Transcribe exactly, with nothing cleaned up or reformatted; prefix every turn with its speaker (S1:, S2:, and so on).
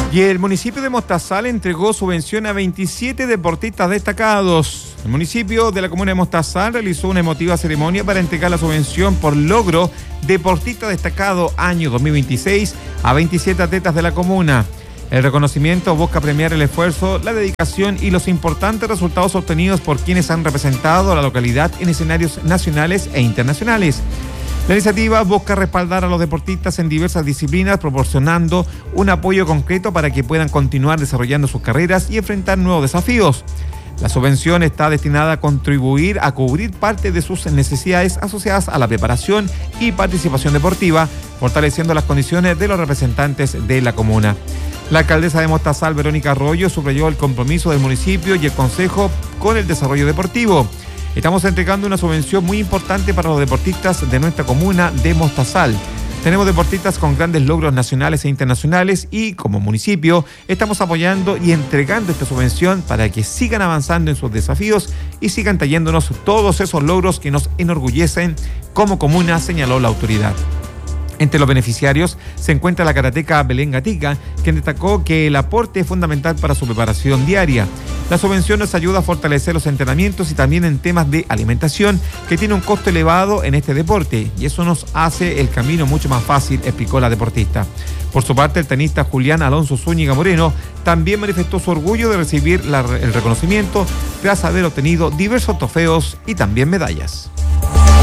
S1: Y el municipio de Mostazal entregó subvención a veintisiete deportistas destacados. El municipio de la comuna de Mostazal realizó una emotiva ceremonia para entregar la subvención por logro deportista destacado año dos mil veintiséis a veintisiete atletas de la comuna. El reconocimiento busca premiar el esfuerzo, la dedicación y los importantes resultados obtenidos por quienes han representado a la localidad en escenarios nacionales e internacionales. La iniciativa busca respaldar a los deportistas en diversas disciplinas, proporcionando un apoyo concreto para que puedan continuar desarrollando sus carreras y enfrentar nuevos desafíos. La subvención está destinada a contribuir a cubrir parte de sus necesidades asociadas a la preparación y participación deportiva, fortaleciendo las condiciones de los representantes de la comuna. La alcaldesa de Mostazal, Verónica Arroyo, subrayó el compromiso del municipio y el concejo con el desarrollo deportivo. Estamos entregando una subvención muy importante para los deportistas de nuestra comuna de Mostazal. Tenemos deportistas con grandes logros nacionales e internacionales y, como municipio, estamos apoyando y entregando esta subvención para que sigan avanzando en sus desafíos y sigan trayéndonos todos esos logros que nos enorgullecen como comuna, señaló la autoridad. Entre los beneficiarios se encuentra la karateca Belén Gatica, quien destacó que el aporte es fundamental para su preparación diaria. La subvención nos ayuda a fortalecer los entrenamientos y también en temas de alimentación, que tiene un costo elevado en este deporte, y eso nos hace el camino mucho más fácil, explicó la deportista. Por su parte, el tenista Julián Alonso Zúñiga Moreno también manifestó su orgullo de recibir la, el reconocimiento tras haber obtenido diversos trofeos y también medallas.